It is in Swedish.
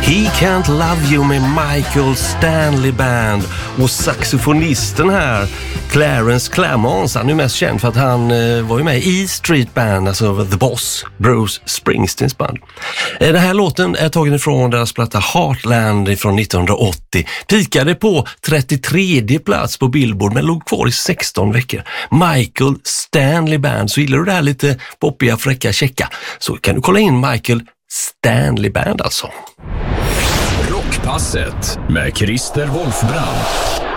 He Can't Love You med Michael Stanley Band. Och saxofonisten här, Clarence Clemons, han är mest känd för att han var ju med i Street Band, alltså The Boss, Bruce Springsteens band. Den här låten är tagen ifrån deras platta Heartland från 1980. Pikade på 33:e plats på Billboard men låg kvar i 16 veckor. Michael Stanley Band. Så gillar du det här lite poppiga, fräcka, checka, så kan du kolla in Michael Stanley Band alltså. Rockpasset med Christer Wolfbrand.